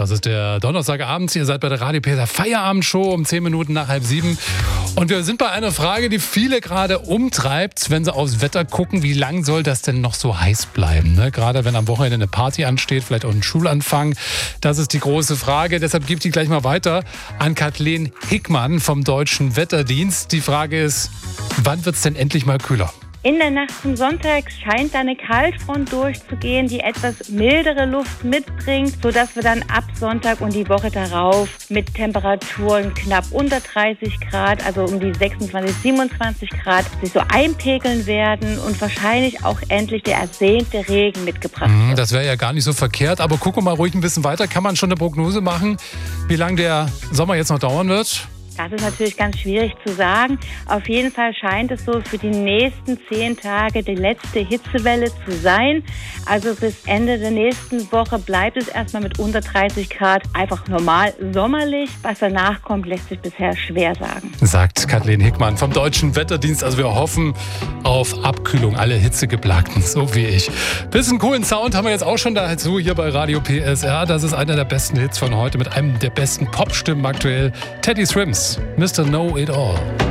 Das ist der Donnerstagabend. Ihr seid bei der Radio PSR Feierabendshow um 10 Minuten nach 6:30. Und wir sind bei einer Frage, die viele gerade umtreibt, wenn sie aufs Wetter gucken. Wie lang soll das denn noch so heiß bleiben? Ne? Gerade wenn am Wochenende eine Party ansteht, vielleicht auch ein Schulanfang. Das ist die große Frage. Deshalb gebe ich die gleich mal weiter an Kathleen Hickmann vom Deutschen Wetterdienst. Die Frage ist, wann wird es denn endlich mal kühler? In der Nacht zum Sonntag scheint eine Kaltfront durchzugehen, die etwas mildere Luft mitbringt, sodass wir dann ab Sonntag und die Woche darauf mit Temperaturen knapp unter 30 Grad, also um die 26, 27 Grad, sich so einpegeln werden und wahrscheinlich auch endlich der ersehnte Regen mitgebracht wird. Das wäre ja gar nicht so verkehrt, aber gucken wir mal ruhig ein bisschen weiter. Kann man schon eine Prognose machen, wie lange der Sommer jetzt noch dauern wird? Das ist natürlich ganz schwierig zu sagen. Auf jeden Fall scheint es so für die nächsten 10 Tage die letzte Hitzewelle zu sein. Also bis Ende der nächsten Woche bleibt es erstmal mit unter 30 Grad einfach normal sommerlich. Was danach kommt, lässt sich bisher schwer sagen. Sagt Kathleen Hickmann vom Deutschen Wetterdienst. Also wir hoffen auf Abkühlung, alle Hitzegeplagten, so wie ich. Bisschen coolen Sound haben wir jetzt auch schon dazu hier bei Radio PSR. Das ist einer der besten Hits von heute mit einem der besten Popstimmen aktuell. Teddy Swims, Mr. Know It All.